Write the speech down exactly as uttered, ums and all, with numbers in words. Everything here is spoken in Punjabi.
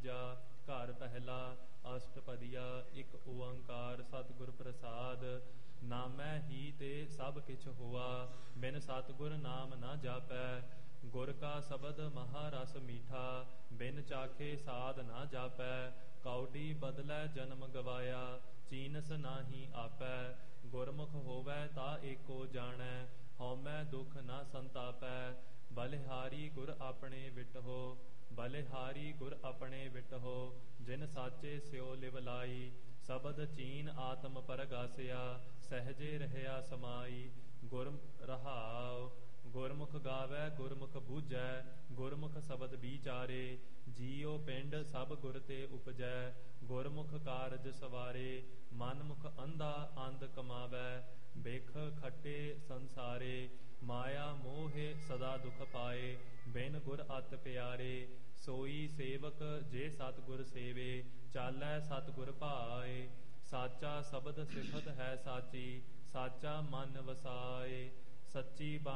ਦੂਜਾ। ਘਰ ਪਹਿਲਾ ਅਸ਼ਟਪਦੀਆ। ਇੱਕ ਓੰਕਾਰ ਸਤਿਗੁਰ ਪ੍ਰਸਾਦ। ਨਾਮੈ ਹੀ ਤੇ ਸਭ ਕਿਛ ਹੋਆ, ਬਿਨ ਸਤਿਗੁਰ ਨਾਮ ਨਾ ਜਾਪੈ। ਗੁਰ ਕਾ ਸ਼ਬਦ ਮਹਾ ਰਸ ਮੀਠਾ, ਬਿਨ ਚਾਖੇ ਸਾਧ ਨਾ ਜਾਪੈ। ਕੌਡੀ ਬਦਲੈ ਜਨਮ ਗਵਾਇਆ, ਚੀਨਸ ਨਾਹੀ ਆਪੈ। ਗੁਰਮੁਖ ਹੋਵੈ ਤਾ ਏਕੋ ਜਾਣੈ, ਹਉਮੈ ਦੁਖ ਨਾ ਸੰਤਾਪੈ। ਬਲਿਹਾਰੀ ਗੁਰ ਆਪਣੇ ਵਿਟਹੋ, ਬਲਿਹਾਰੀ ਗੁਰ ਆਪਣੇ ਵਿਟਹੋ। ਜਿਨ ਸਾਚੇ ਸਿਉ ਲਿਵ ਲਾਈ, ਸ਼ਬਦ ਚੀਨ ਆਤਮ ਪਰਗਾਸਿਆ। ਸਹਿਜੇ ਰਹਿਆ ਸਮਾਈ, ਗੁਰ ਰਹਾਉ। ਗੁਰਮੁਖ ਗਾਵੈ ਗੁਰਮੁਖ ਬੂਝੈ, ਗੁਰਮੁਖ ਸ਼ਬਦ ਵਿਚਾਰੇ। ਜੀਉ ਪਿੰਡ ਸਭ ਗੁਰ ਤੇ ਉਪਜੈ, ਗੁਰਮੁਖ ਕਾਰਜ ਸਵਾਰੇ। ਮਨਮੁਖ ਅੰਧਾ ਅੰਧ ਕਮਾਵੈ, ਬਿਖ ਖੱਟੇ ਸੰਸਾਰੇ। ਮਾਇਆ ਮੋਹਿ ਸਦਾ ਦੁਖ ਪਾਏ, ਬਿਨ ਗੁਰ ਅਤਿ ਪਿਆਰੇ। ਸੋਈ ਸੇਵਕ ਜੇ ਸਤਿਗੁਰ ਸੇਵੇ, ਚਾਲੈ ਸਤਿਗੁਰ ਭਾਏ। ਸਾਚਾ ਸ਼ਬਦ ਸਿਫਤ ਹੈ ਸਾਚੀ, ਸਾਚਾ ਮਨ ਵਸਾਏ। ਸੱਚੀ